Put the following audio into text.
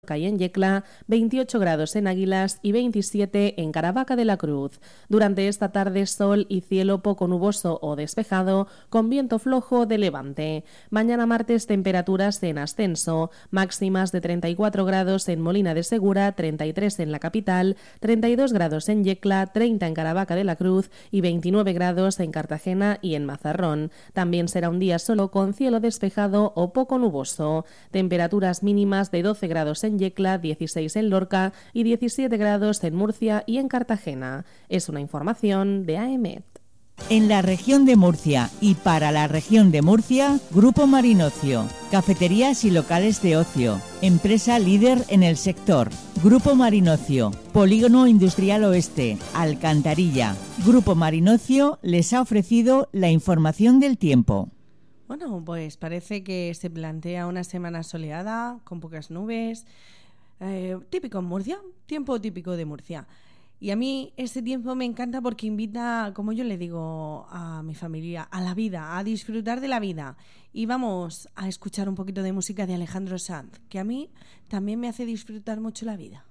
y en Yecla, 28 grados en Águilas y 27 en Caravaca de la Cruz. Durante esta tarde, sol y cielo poco nuboso o despejado, con viento flojo de levante. Mañana martes, temperaturas en ascenso, máximas de 34 grados en Molina de Segura, 33 en la capital, 32 grados en Yecla, 30 en Caravaca de la Cruz y 29 grados en Cartagena y en Mazarrón. También será un día solo con cielo despejado o poco nuboso. Temperaturas mínimas de 12 grados en Yecla, 16 en Lorca y 17 grados en Murcia y en Cartagena. Es una información de AEMET. En la región de Murcia y para la región de Murcia, Grupo Marinocio, cafeterías y locales de ocio, empresa líder en el sector. Grupo Marinocio, Polígono Industrial Oeste, Alcantarilla. Grupo Marinocio les ha ofrecido la información del tiempo. Bueno, pues parece que se plantea una semana soleada, con pocas nubes, típico en Murcia, tiempo típico de Murcia. Y a mí este tiempo me encanta porque invita, como yo le digo a mi familia, a la vida, a disfrutar de la vida. Y vamos a escuchar un poquito de música de Alejandro Sanz, que a mí también me hace disfrutar mucho la vida.